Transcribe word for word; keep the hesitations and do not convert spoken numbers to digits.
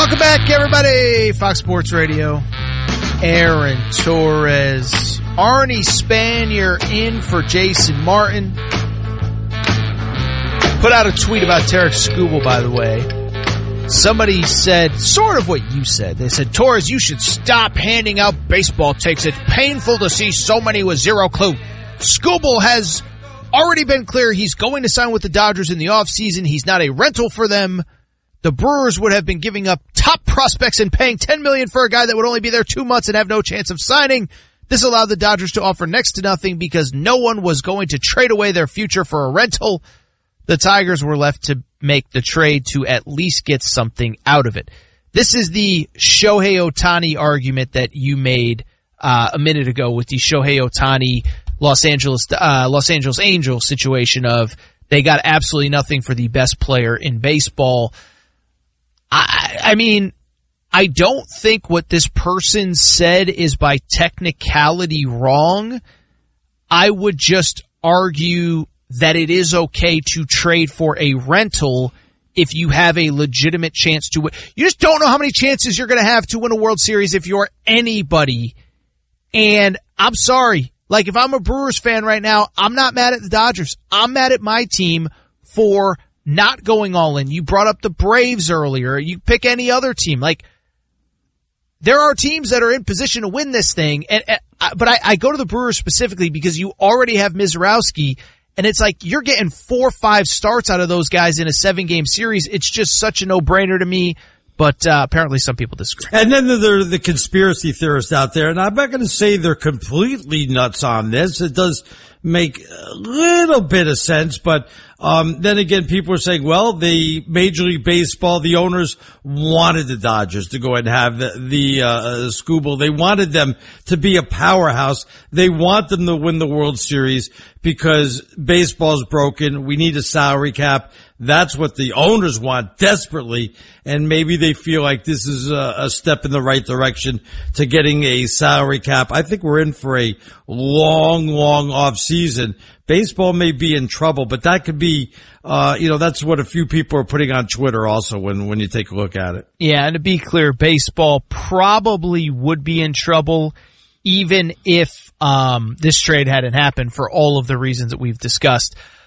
Welcome back, everybody. Fox Sports Radio. Aaron Torres. Arnie Spanier in for Jason Martin. Put out a tweet about Tarek Skubal, by the way. Somebody said sort of what you said. They said, Torres, you should stop handing out baseball takes. It's painful to see so many with zero clue. Skubal has already been clear he's going to sign with the Dodgers in the offseason. He's not a rental for them. The Brewers would have been giving up top prospects and paying ten million dollars for a guy that would only be there two months and have no chance of signing. This allowed the Dodgers to offer next to nothing because no one was going to trade away their future for a rental. The Tigers were left to make the trade to at least get something out of it. This is the Shohei Ohtani argument that you made uh, a minute ago with the Shohei Ohtani Los Angeles uh, Los Angeles Angels situation of they got absolutely nothing for the best player in baseball. I, I mean, I don't think what this person said is by technicality wrong. I would just argue that it is okay to trade for a rental if you have a legitimate chance to win. You just don't know how many chances you're going to have to win a World Series if you're anybody. And I'm sorry, like if I'm a Brewers fan right now, I'm not mad at the Dodgers. I'm mad at my team for not going all in. You brought up the Braves earlier. You pick any other team. Like, there are teams that are in position to win this thing. And, and but I, I go to the Brewers specifically because you already have Mizrowski, and it's like you're getting four or five starts out of those guys in a seven-game series. It's just such a no-brainer to me. But uh, apparently some people disagree. And then there are the conspiracy theorists out there, and I'm not going to say they're completely nuts on this. It does make a little bit of sense, but um then again, people are saying, well, the Major League Baseball, the owners wanted the Dodgers to go ahead and have the, the uh, Skubal. They wanted them to be a powerhouse. They want them to win the World Series because baseball's broken. We need a salary cap. That's what the owners want desperately, and maybe they feel like this is a, a step in the right direction to getting a salary cap. I think we're in for a long, long off season. Baseball may be in trouble, but that could be, uh, you know, that's what a few people are putting on Twitter also when, when you take a look at it. Yeah, and to be clear, baseball probably would be in trouble even if um this trade hadn't happened for all of the reasons that we've discussed.